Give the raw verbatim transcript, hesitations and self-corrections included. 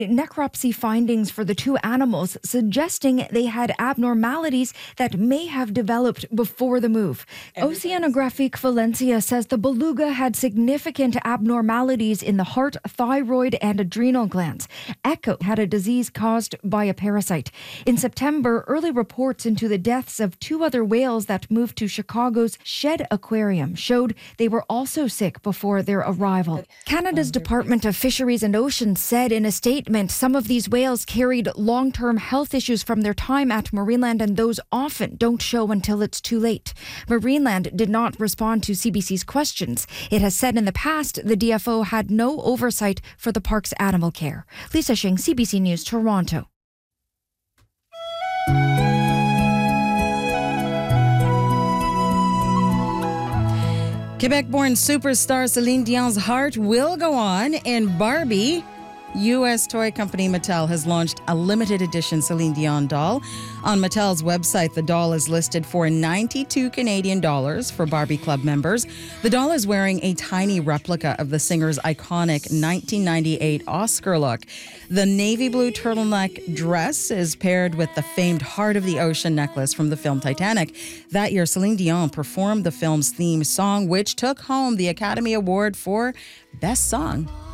necropsy findings for the two animals, suggesting they had abnormalities that may have developed before the move. Oceanographic Valencia says the beluga had significant abnormalities in the heart, thyroid, and adrenal glands. Echo had a disease caused by a parasite. In September, early reports into the deaths of two other whales that moved to Chicago's Shedd Aquarium showed they were also sick before their arrival. Canada's Department of Fisheries and Oceans said in a statement some of these whales carried long-term health issues from their time at Marineland, and those often don't show until it's too late. Marineland did not respond to C B C's questions. It has said in the past the D F O had no oversight for the park's animal care. Lisa Shing, C B C News, Toronto. Quebec-born superstar Celine Dion's heart will go on in Barbie. U S toy company Mattel has launched a limited edition Celine Dion doll. On Mattel's website, the doll is listed for ninety-two Canadian dollars for Barbie Club members. The doll is wearing a tiny replica of the singer's iconic nineteen ninety-eight Oscar look. The navy blue turtleneck dress is paired with the famed Heart of the Ocean necklace from the film Titanic. That year, Celine Dion performed the film's theme song, which took home the Academy Award for Best Song.